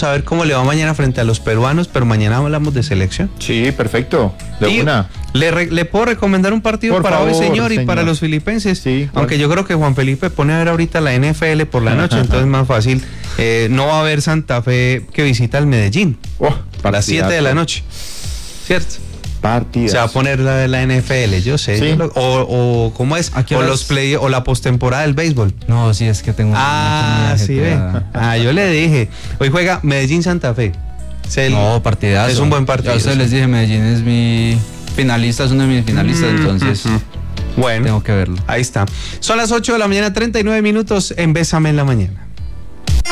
Vamos a ver cómo le va mañana frente a los peruanos, pero mañana hablamos de selección. Sí, perfecto. De una. ¿Le puedo recomendar un partido Por para favor, hoy, señor, y señor. para los filipenses? Sí, aunque yo creo que Juan Felipe pone a ver ahorita la NFL por la noche, entonces es más fácil. No va a haber Santa Fe que visita al Medellín a las 7 de la noche, ¿cierto? Partidas. Se va a poner la NFL, yo sé. Sí. O ¿cómo es? ¿A qué O horas? los play o la postemporada del béisbol. No, sí, es que tengo una noche muy Sí, ve. ajetreada. Yo le dije. Hoy juega Medellín Santa Fe. No, partidazo. Es un buen partido. Ya a ustedes les dije, Medellín es mi finalista, es uno de mis finalistas, entonces Bueno, tengo que verlo. ahí está. Son las 8 de la mañana, 39 minutos en Bésame en la Mañana.